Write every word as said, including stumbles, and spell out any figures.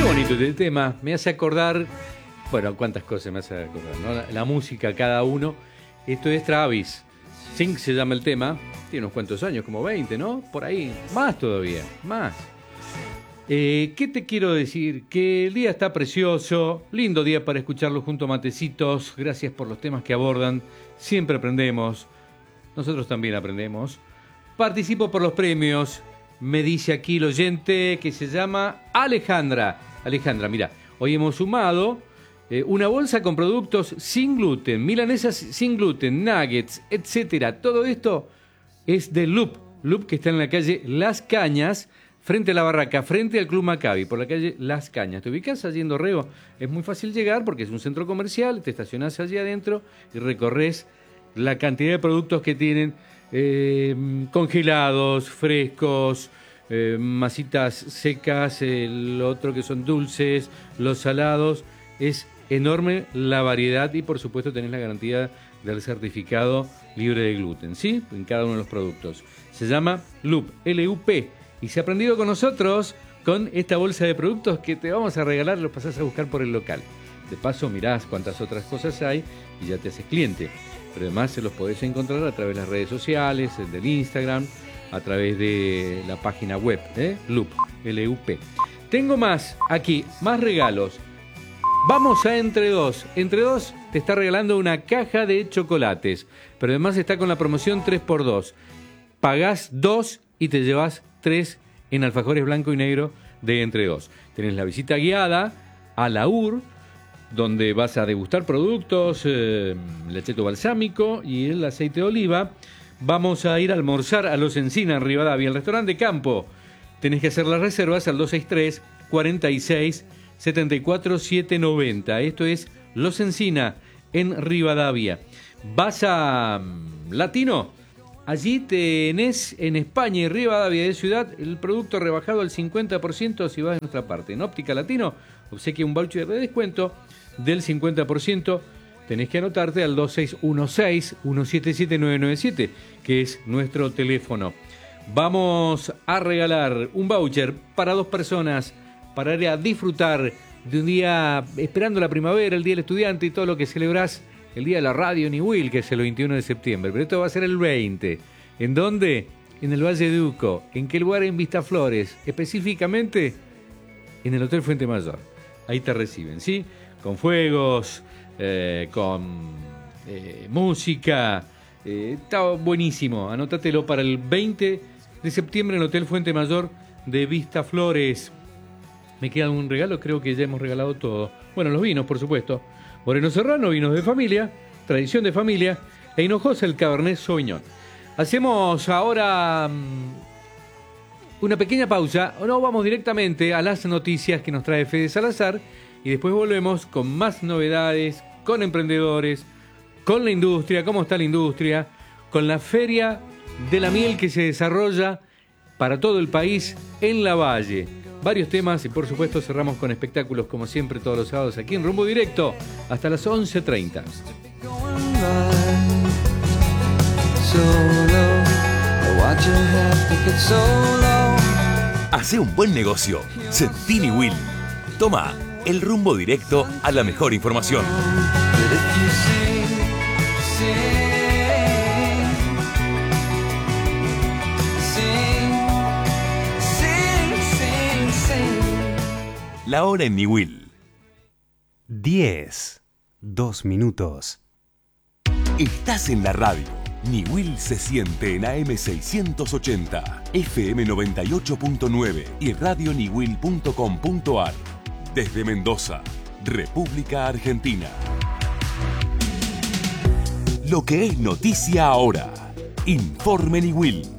bonito este tema, me hace acordar, bueno, cuántas cosas me hace acordar, ¿no? La, la música, cada uno. Esto es Travis. Think se llama el tema, tiene unos cuantos años, como veinte, ¿no? Por ahí, más todavía, más. Eh, ¿Qué te quiero decir? Que el día está precioso, lindo día para escucharlo junto a matecitos. Gracias por los temas que abordan, siempre aprendemos, nosotros también aprendemos. Participo por los premios, me dice aquí el oyente que se llama Alejandra. Alejandra, mira, hoy hemos sumado eh, una bolsa con productos sin gluten, milanesas sin gluten, nuggets, etcétera. Todo esto es de Loop, Loop que está en la calle Las Cañas, frente a la barraca, frente al Club Maccabi, por la calle Las Cañas. Te ubicás allí en Dorrego, es muy fácil llegar porque es un centro comercial, te estacionás allí adentro y recorres la cantidad de productos que tienen, eh, congelados, frescos, eh, masitas secas, el otro que son dulces, los salados. Es enorme la variedad y por supuesto tenés la garantía del certificado libre de gluten, ¿sí? En cada uno de los productos. Se llama Loop, L U P. Y se ha aprendido con nosotros con esta bolsa de productos que te vamos a regalar, los pasás a buscar por el local. De paso mirás cuántas otras cosas hay y ya te haces cliente. Pero además se los podés encontrar a través de las redes sociales, del Instagram, a través de la página web, ¿eh? Loop, L U P. Tengo más aquí, más regalos. Vamos a Entre Dos. Entre Dos te está regalando una caja de chocolates, pero además está con la promoción tres por dos. Pagás dos y te llevas tres en alfajores blanco y negro de Entre Dos. Tenés la visita guiada a la U R, donde vas a degustar productos, eh, el acheto balsámico y el aceite de oliva. Vamos a ir a almorzar a Los Encina en Rivadavia, el restaurante Campo. Tenés que hacer las reservas al dos seis tres, cuarenta y seis, setenta y cuatro, setecientos noventa. Esto es Los Encina en Rivadavia. Vas a um, Latino. Allí tenés en España y Rivadavia de Ciudad el producto rebajado al cincuenta por ciento si vas de nuestra parte. En Óptica Latino obsequia un voucher de descuento del cincuenta por ciento. Tenés que anotarte al dos seis uno seis, uno siete siete, nueve nueve siete, que es nuestro teléfono. Vamos a regalar un voucher para dos personas para ir a disfrutar de un día esperando la primavera, el Día del Estudiante y todo lo que celebrás. El Día de la Radio en Iwil, que es el veintiuno de septiembre, pero esto va a ser el veinte. ¿En dónde? En el Valle de Uco. ¿En qué lugar? En Vistaflores, específicamente en el Hotel Fuente Mayor. Ahí te reciben, ¿sí? Con fuegos, eh, con eh, música. Eh, está buenísimo. Anótatelo para el veinte de septiembre en el Hotel Fuente Mayor de Vistaflores. ¿Me queda algún regalo? Creo que ya hemos regalado todo. Bueno, los vinos, por supuesto. Moreno Serrano, vinos de familia, tradición de familia, e Hinojosa el Cabernet Sauvignon. Hacemos ahora um, una pequeña pausa, o no, vamos directamente a las noticias que nos trae Fede Salazar, y después volvemos con más novedades, con emprendedores, con la industria, cómo está la industria, con la Feria de la Miel que se desarrolla para todo el país en La Valle. Varios temas y por supuesto cerramos con espectáculos como siempre todos los sábados aquí en Rumbo Directo hasta las once treinta. Hace un buen negocio. Centini Will. Toma el rumbo directo a la mejor información. La hora en Niwil. diez, dos minutos. Estás en la radio. Niwil se siente en A M seiscientos ochenta, F M noventa y ocho punto nueve y radio niwil punto com punto a r. Desde Mendoza, República Argentina. Lo que es noticia ahora. Informe Niwil.